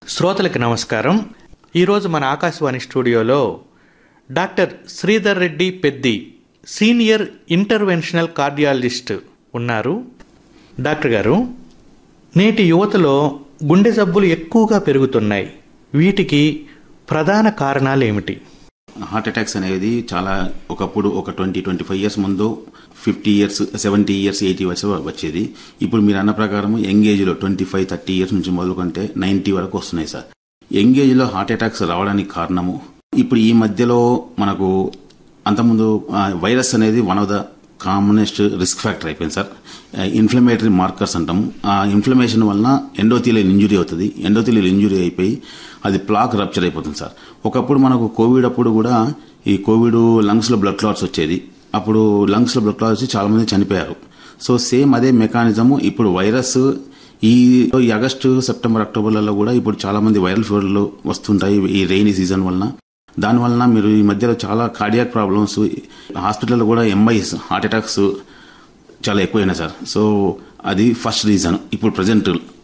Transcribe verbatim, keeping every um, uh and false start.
శ్రోతలకు నమస్కారం. ఈరోజు మన ఆకాశవాణి స్టూడియోలో doctor Sridhar Reddy Peddi, senior interventional cardiologist ఉన్నారు. డాక్టర్ గారు, నేటి యువతలో గుండె జబ్బులు ఎక్కువగా పెరుగుతున్నాయి. వీటికి ప్రధాన కారణాలు ఏమిటి? హార్ట్ అటాక్స్ అనేది చాలా ఒకప్పుడు ఒక ట్వంటీ ట్వంటీ ఫైవ్ ఇయర్స్ ముందు fifty years seventy years eighty years వచ్చేది. ఇప్పుడు మీరు అన్న ప్రకారం యంగ్ ఏజ్లో ట్వంటీ ఫైవ్ థర్టీ ఇయర్స్ నుంచి మొదలుకుంటే నైంటీ వరకు వస్తున్నాయి సార్. యంగ్ ఏజ్లో హార్ట్ అటాక్స్ రావడానికి కారణము ఇప్పుడు ఈ మధ్యలో మనకు అంతకుముందు వైరస్ అనేది one of the commonest risk factor అయిపోయింది సార్. ఇన్ఫ్లమేటరీ మార్కర్స్ అంటాము. ఆ ఇన్ఫ్లమేషన్ వలన ఎండోథీలియల్ ఇంజురీ అవుతుంది. ఎండోథీలియల్ ఇంజురీ అయిపోయి అది ప్లాక్ రప్చర్ అయిపోతుంది సార్. ఒకప్పుడు మనకు కోవిడ్ అప్పుడు కూడా ఈ కోవిడ్ లంగ్స్లో బ్లడ్ క్లాట్స్ వచ్చేది. అప్పుడు లంగ్స్లో బ్లడ్ క్లాట్స్ వచ్చి చాలా మంది చనిపోయారు. సో సేమ్ అదే మెకానిజము ఇప్పుడు వైరస్ ఈ ఆగస్టు సెప్టెంబర్ అక్టోబర్లలో కూడా ఇప్పుడు చాలా మంది వైరల్ ఫీవర్లు వస్తుంటాయి ఈ రెయినీ సీజన్ వలన. దానివలన మీరు ఈ మధ్యలో చాలా కార్డియాక్ ప్రాబ్లమ్స్, హాస్పిటల్లో కూడా ఎంఐస్ హార్ట్ అటాక్స్ చాలా ఎక్కువైనాయి సార్. సో అది ఫస్ట్ రీజన్ ఇప్పుడు ప్రజెంట్